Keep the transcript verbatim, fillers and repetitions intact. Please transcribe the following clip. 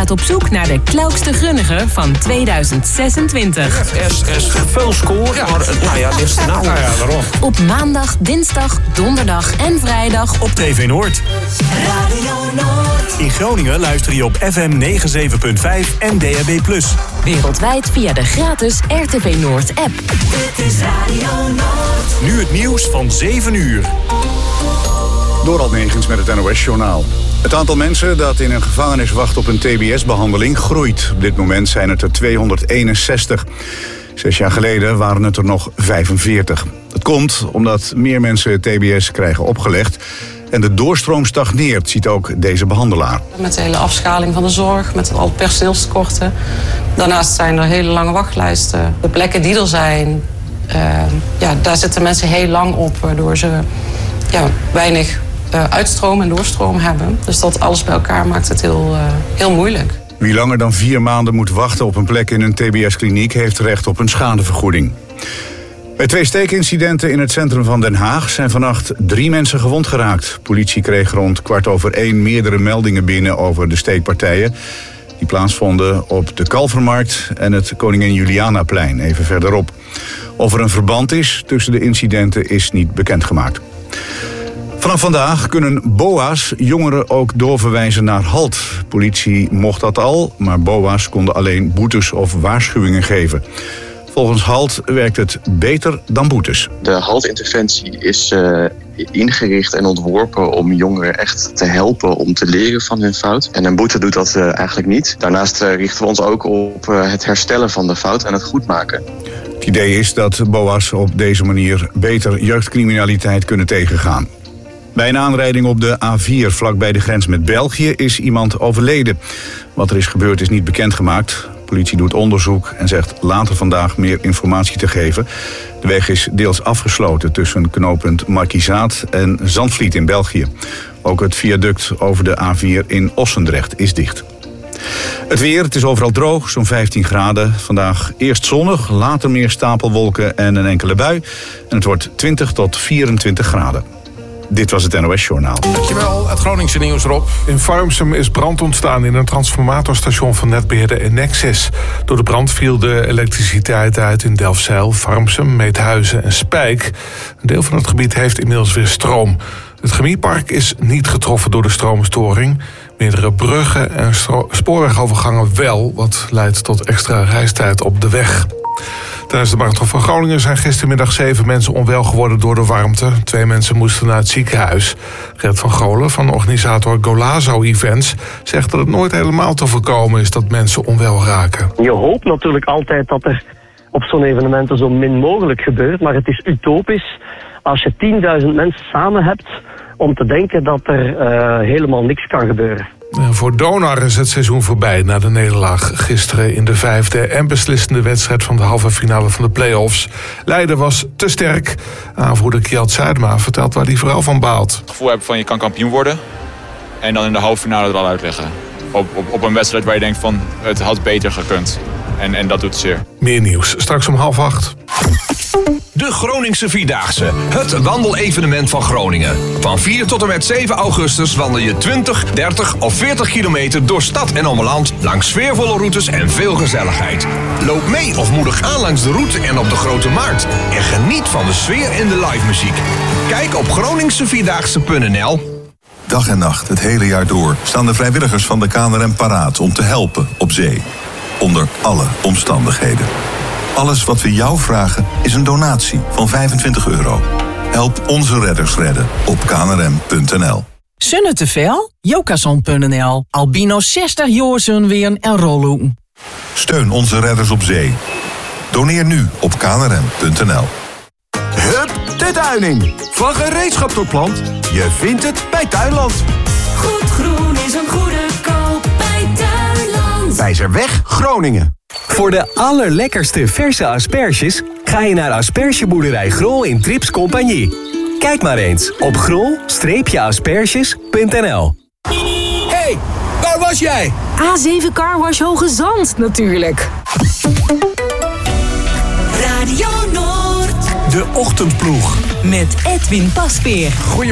gaat op zoek naar de klaukste grunnige van tweeduizend zesentwintig. Er is, er is veel score, ja. maar nou ja, dit is de nou. Nou ja, waarom? Op maandag, dinsdag, donderdag en vrijdag op T V Noord. Radio Noord. In Groningen luister je op F M negenenzeventig punt vijf en D H B plus. Wereldwijd via de gratis R T V Noord app. Dit is Radio Noord. Nu het nieuws van zeven uur. Dorald Negens met het N O S-journaal. Het aantal mensen dat in een gevangenis wacht op een T B S-behandeling groeit. Op dit moment zijn het er tweehonderdeenenzestig. Zes jaar geleden waren het er nog vijfenveertig. Dat komt omdat meer mensen T B S krijgen opgelegd. En de doorstroom stagneert, ziet ook deze behandelaar. Met de hele afschaling van de zorg, met al personeelstekorten. Daarnaast zijn er hele lange wachtlijsten. De plekken die er zijn, uh, ja, daar zitten mensen heel lang op, waardoor ze ja, weinig uh, uitstroom en doorstroom hebben. Dus dat alles bij elkaar maakt het heel, uh, heel moeilijk. Wie langer dan vier maanden moet wachten op een plek in een T B S-kliniek heeft recht op een schadevergoeding. Bij twee steekincidenten in het centrum van Den Haag zijn vannacht drie mensen gewond geraakt. Politie kreeg rond kwart over één meerdere meldingen binnen over de steekpartijen. Die plaatsvonden op de Kalvermarkt en het Koningin Julianaplein, even verderop. Of er een verband is tussen de incidenten is niet bekendgemaakt. Vanaf vandaag kunnen B O A's jongeren ook doorverwijzen naar HALT. Politie mocht dat al, maar B O A's konden alleen boetes of waarschuwingen geven. Volgens HALT werkt het beter dan boetes. De HALT-interventie is uh, ingericht en ontworpen om jongeren echt te helpen om te leren van hun fout. En een boete doet dat uh, eigenlijk niet. Daarnaast uh, richten we ons ook op uh, het herstellen van de fout en het goedmaken. Het idee is dat B O A's op deze manier beter jeugdcriminaliteit kunnen tegengaan. Bij een aanrijding op de A vier vlakbij de grens met België is iemand overleden. Wat er is gebeurd is niet bekendgemaakt. De politie doet onderzoek en zegt later vandaag meer informatie te geven. De weg is deels afgesloten tussen knooppunt Markizaat en Zandvliet in België. Ook het viaduct over de A vier in Ossendrecht is dicht. Het weer, het is overal droog, zo'n vijftien graden. Vandaag eerst zonnig, later meer stapelwolken en een enkele bui. En het wordt twintig tot vierentwintig graden. Dit was het N O S-journaal. Dankjewel, het Groningse nieuws, Rob. In Farmsum is brand ontstaan in een transformatorstation van netbeheerder Enexis. Door de brand viel de elektriciteit uit in Delfzijl, Farmsum, Meedhuizen en Spijk. Een deel van het gebied heeft inmiddels weer stroom. Het chemiepark is niet getroffen door de stroomstoring. Meerdere bruggen en stro- spoorwegovergangen wel, wat leidt tot extra reistijd op de weg. Tijdens de Marathon van Groningen zijn gistermiddag zeven mensen onwel geworden door de warmte. Twee mensen moesten naar het ziekenhuis. Gert van Golen van organisator Golazo Events zegt dat het nooit helemaal te voorkomen is dat mensen onwel raken. Je hoopt natuurlijk altijd dat er op zo'n evenementen zo min mogelijk gebeurt, maar het is utopisch als je tienduizend mensen samen hebt om te denken dat er uh, helemaal niks kan gebeuren. Voor Donar is het seizoen voorbij na de nederlaag gisteren in de vijfde en beslissende wedstrijd van de halve finale van de play-offs. Leiden was te sterk. Aanvoerder Kjeld Zuidma vertelt waar hij vooral van baalt. Het gevoel hebben van je kan kampioen worden en dan in de halve finale er al uitleggen. Op, op, op een wedstrijd waar je denkt van het had beter gekund. En, en dat doet zeer. Meer nieuws, straks om half acht. De Groningse Vierdaagse, het wandelevenement van Groningen. Van vier tot en met zeven augustus wandel je twintig, dertig of veertig kilometer door stad en omland langs sfeervolle routes en veel gezelligheid. Loop mee of moedig aan langs de route en op de Grote Markt. En geniet van de sfeer en de live muziek. Kijk op groningse vierdaagse punt n l. Dag en nacht, het hele jaar door, staan de vrijwilligers van de K N R M paraat om te helpen op zee. Onder alle omstandigheden. Alles wat we jou vragen is een donatie van vijfentwintig euro. Help onze redders redden op k n r m punt n l. Zonne te veel? Jokazon punt n l. Albino zestig jaar zonweer en rolloen. Steun onze redders op zee. Doneer nu op k n r m punt n l. Hup, de Duining. Van gereedschap tot plant. Je vindt het bij Tuinland. Goed groen is een goede koop bij Tuinland. Wijzerweg, Groningen. Voor de allerlekkerste verse asperges ga je naar aspergeboerderij Grol in Trips Compagnie. Kijk maar eens op grol asperges punt n l. Hey, waar was jij? A zeven Carwash Hoge Zand natuurlijk. Radio Noord. De Ochtendploeg. Met Edwin Paspeer. Goedemorgen.